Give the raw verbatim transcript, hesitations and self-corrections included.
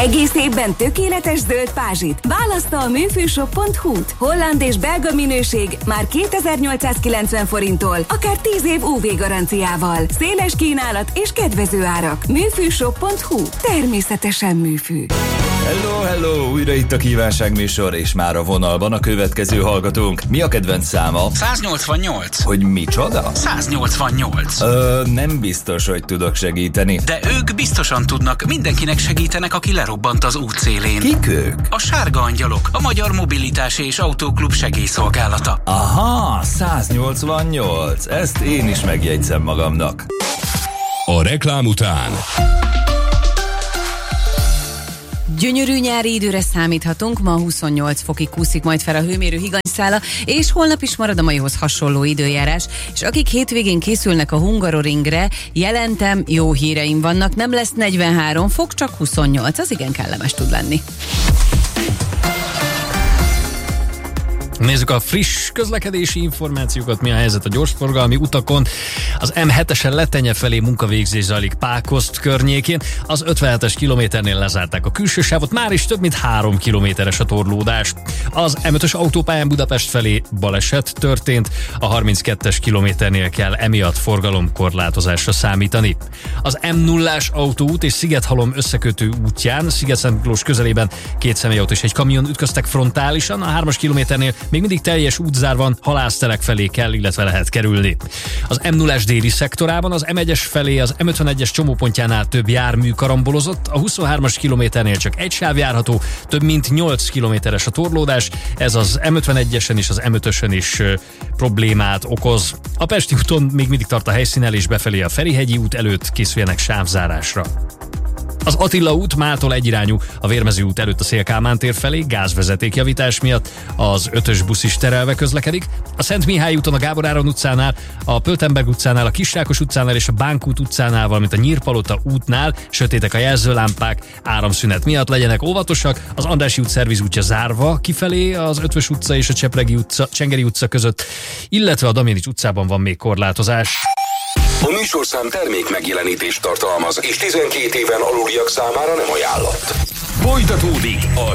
Egész évben tökéletes zöld pázsit. Választa a műfűshop pont hu-t. Holland és belga minőség már kétezer-nyolcszázkilencven forinttól, akár tíz év ú vé garanciával. Széles kínálat és kedvező árak. műfűshop pont hu. Természetesen műfű. Hello, hello! Újra itt a kívánságműsor, és már a vonalban a következő hallgatónk. Mi a kedvenc száma? száznyolcvannyolc. Hogy micsoda? száznyolcvannyolc. Ö, nem biztos, hogy tudok segíteni. De ők biztosan tudnak, mindenkinek segítenek, aki lerobbant az út szélén. Kik ők? A Sárga Angyalok, a Magyar Mobilitási és Autóklub segélyszolgálata. Aha, száznyolcvannyolc. Ezt én is megjegyzem magamnak. A reklám után Gyönyörű nyári időre számíthatunk, ma huszonnyolc fokig kúszik majd fel a hőmérő higanyszála, és holnap is marad a maihoz hasonló időjárás, és akik hétvégén készülnek a Hungaroringre, jelentem, jó híreim vannak, nem lesz negyvenhárom fok, csak huszonnyolc, az igen kellemes tud lenni. Nézzük a friss közlekedési információkat, mi a helyzet a gyorsforgalmi utakon. Az em hetesen Letenye felé munkavégzés zajlik Pákozd környékén. Az ötvenhetes kilométernél lezárták a külső sávot, már is több mint három kilométeres a torlódás. Az em ötös autópályán Budapest felé baleset történt, a harminckettes kilométernél kell emiatt forgalomkorlátozásra számítani. Az em nullás autóút és Szigethalom összekötő útján Sziget-Szent Miklós közelében két személyautó és egy kamion ütköztek frontálisan, a hármas kilométernél még mindig teljes útzár van, halászterek felé kell, illetve lehet kerülni. Az em nullás déli szektorában az em egyes felé az em ötvenegyes csomópontjánál több jármű karambolozott, a huszonhármas kilométernél csak egy sáv járható, több mint nyolc kilométeres a torlódás, ez az em ötvenegyesen és az em ötösen is ö, problémát okoz. A Pesti úton még mindig tart a helyszínelés, befelé a Ferihegyi út előtt készüljenek sávzárásra. Az Attila út mától egyirányú, a Vérmező út előtt a Széll-Kálmán tér felé gázvezetékjavítás miatt az ötös busz is terelve közlekedik. A Szent Mihály úton a Gábor Áron utcánál, a Pöltenberg utcánál, a Kisrákos utcánál és a Bánkút utcánál, valamint a Nyírpalota útnál sötétek a jelzőlámpák, áramszünet miatt, legyenek óvatosak. Az Andrássy út szervizútja zárva kifelé az Ötvös utca és a Csepregi utca, Csengeri utca között, illetve a Damjanics utcában van még korlátozás. a műsorszám termék megjelenítést tartalmaz, és tizenkét éven aluliak számára nem ajánlott. Folytatódik a